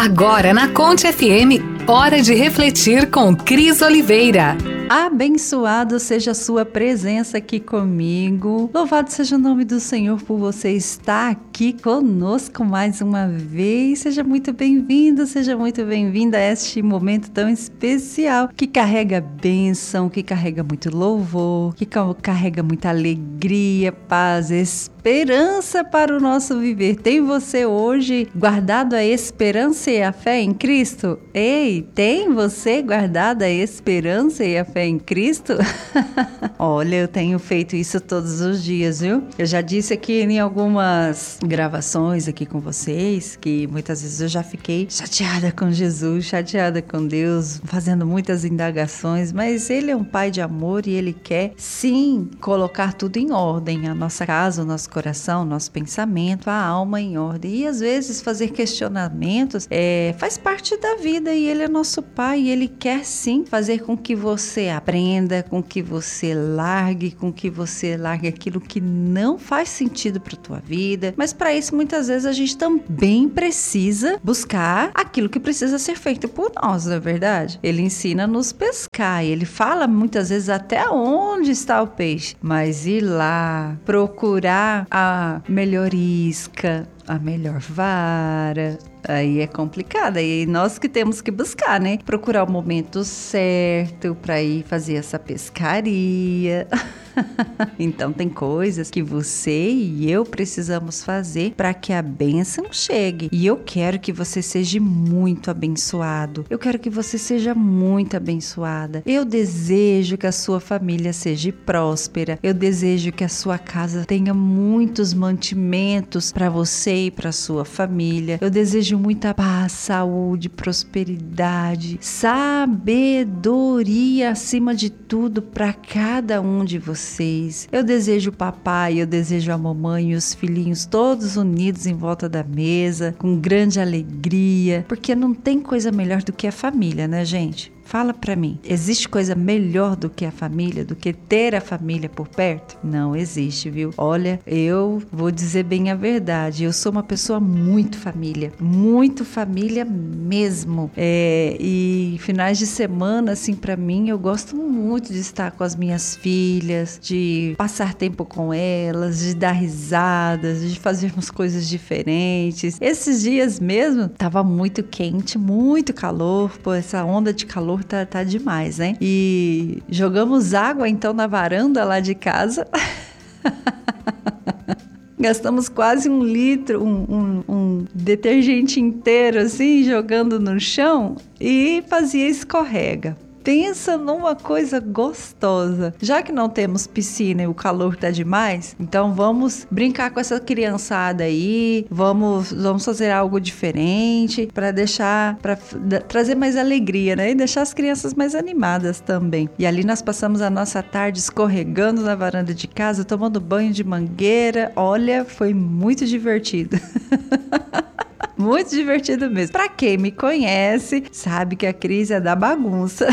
Agora na Conte FM, hora de refletir com Cris Oliveira. Abençoado seja a sua presença aqui comigo. Louvado seja o nome do Senhor por você estar aqui conosco mais uma vez. Seja muito bem-vindo, seja muito bem-vinda a este momento tão especial que carrega bênção, que carrega muito louvor, que carrega muita alegria, paz, esperança para o nosso viver. Tem você hoje guardado a esperança e a fé em Cristo? Ei, tem você guardado a esperança e a fé em Cristo? Olha, eu tenho feito isso todos os dias, viu? Eu já disse aqui em algumas gravações aqui com vocês que muitas vezes eu já fiquei chateada com Jesus, chateada com Deus, fazendo muitas indagações, mas Ele é um Pai de amor e Ele quer sim colocar tudo em ordem, a nossa casa, o nosso coração, o nosso pensamento, a alma em ordem. E às vezes fazer questionamentos faz parte da vida e Ele é nosso Pai e Ele quer sim fazer com que você aprenda, com que você largue aquilo que não faz sentido para a tua vida. Mas para isso muitas vezes a gente também precisa buscar aquilo que precisa ser feito por nós, não é verdade? Ele ensina a nos pescar e ele fala muitas vezes até onde está o peixe, mas ir lá procurar a melhor isca, a melhor vara, aí é complicado, aí nós que temos que buscar, né? Procurar o momento certo para ir fazer essa pescaria. Então tem coisas que você e eu precisamos fazer para que a bênção chegue. E eu quero que você seja muito abençoado. Eu quero que você seja muito abençoada. Eu desejo que a sua família seja próspera. Eu desejo que a sua casa tenha muitos mantimentos para você e para sua família. Eu desejo muita paz, saúde, prosperidade, sabedoria acima de tudo para cada um de vocês. Eu desejo o papai, eu desejo a mamãe e os filhinhos todos unidos em volta da mesa, com grande alegria, porque não tem coisa melhor do que a família, né, gente? Fala pra mim, existe coisa melhor do que a família, do que ter a família por perto? Não existe, viu? Olha, eu vou dizer bem a verdade, eu sou uma pessoa muito família mesmo. E finais de semana, assim, pra mim, eu gosto muito de estar com as minhas filhas, de passar tempo com elas, de dar risadas, de fazermos coisas diferentes. Esses dias mesmo, tava muito quente, muito calor, pô, essa onda de calor tá demais, né? E jogamos água então na varanda lá de casa. Gastamos quase 1 litro, um detergente inteiro assim, jogando no chão e fazia escorrega. Pensa numa coisa gostosa. Já que não temos piscina e o calor tá demais, então vamos brincar com essa criançada aí, vamos fazer algo diferente para trazer mais alegria, né? E deixar as crianças mais animadas também. E ali nós passamos a nossa tarde escorregando na varanda de casa, tomando banho de mangueira. Olha, foi muito divertido. Muito divertido mesmo. Pra quem me conhece, sabe que a Cris é da bagunça.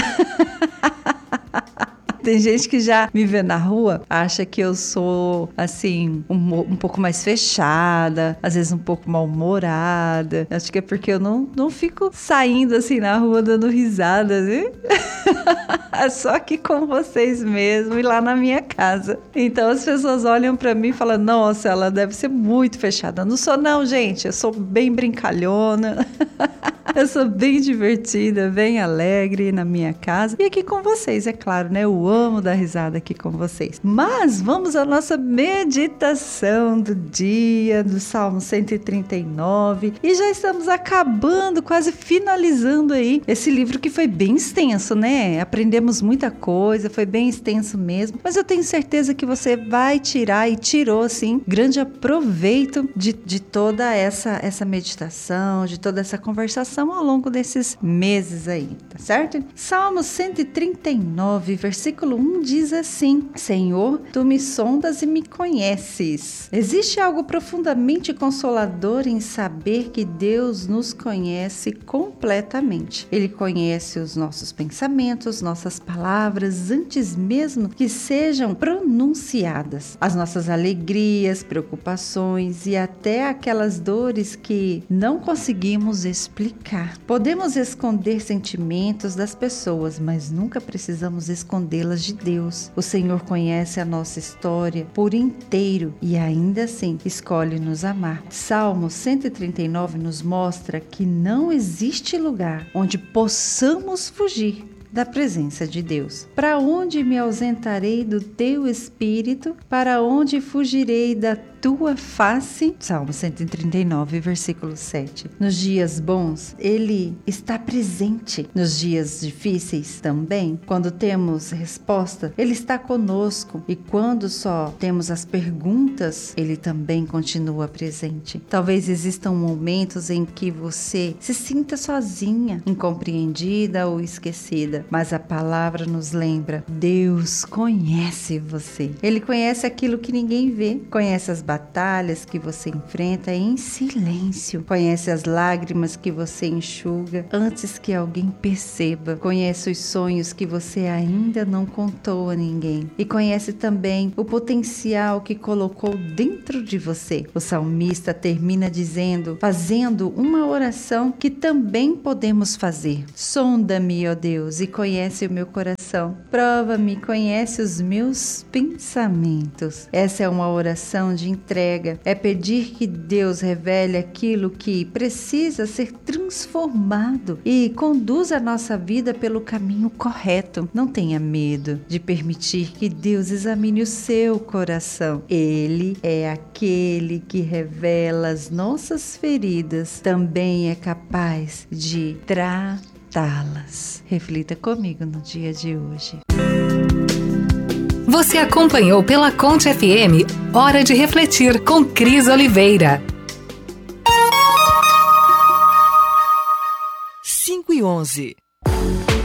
Tem gente que já me vê na rua, acha que eu sou, assim, um pouco mais fechada, às vezes um pouco mal-humorada. Acho que é porque eu não fico saindo, assim, na rua dando risada, né? É só aqui com vocês mesmo e lá na minha casa. Então as pessoas olham pra mim e falam, nossa, ela deve ser muito fechada. Não sou não, gente, eu sou bem brincalhona. Eu sou bem divertida, bem alegre na minha casa. E aqui com vocês, é claro, né? Eu amo dar risada aqui com vocês. Mas vamos à nossa meditação do dia, do Salmo 139. E já estamos acabando, quase finalizando aí esse livro que foi bem extenso, né? Aprendemos muita coisa, foi bem extenso mesmo. Mas eu tenho certeza que você vai tirar e tirou, assim, grande aproveito de toda essa meditação, de toda essa conversação ao longo desses meses aí, tá certo? Salmo 139, versículo 1 diz assim: Senhor, tu me sondas e me conheces. Existe algo profundamente consolador em saber que Deus nos conhece completamente. Ele conhece os nossos pensamentos, nossas palavras, antes mesmo que sejam pronunciadas. As nossas alegrias, preocupações e até aquelas dores que não conseguimos explicar. comunicar. Podemos esconder sentimentos das pessoas, mas nunca precisamos escondê-las de Deus. O Senhor conhece a nossa história por inteiro e ainda assim escolhe nos amar. Salmo 139 nos mostra que não existe lugar onde possamos fugir da presença de Deus. Para onde me ausentarei do teu espírito? Para onde fugirei da tua face? Salmo 139, versículo 7. Nos dias bons, Ele está presente. Nos dias difíceis também. Quando temos resposta, Ele está conosco. E quando só temos as perguntas, Ele também continua presente. Talvez existam momentos em que você se sinta sozinha, incompreendida ou esquecida. Mas a palavra nos lembra: Deus conhece você. Ele conhece aquilo que ninguém vê. Conhece as batalhas que você enfrenta em silêncio. Conhece as lágrimas que você enxuga antes que alguém perceba. Conhece os sonhos que você ainda não contou a ninguém. E conhece também o potencial que colocou dentro de você. O salmista termina dizendo, fazendo uma oração que também podemos fazer. Sonda-me, ó Deus, e conhece o meu coração. Prova-me, conhece os meus pensamentos. Essa é uma oração de entrega. É pedir que Deus revele aquilo que precisa ser transformado e conduza a nossa vida pelo caminho correto. Não tenha medo de permitir que Deus examine o seu coração. Ele é aquele que revela as nossas feridas. Também é capaz de tratá-las. Reflita comigo no dia de hoje. Você acompanhou pela Conte FM Hora de Refletir com Cris Oliveira. 5:11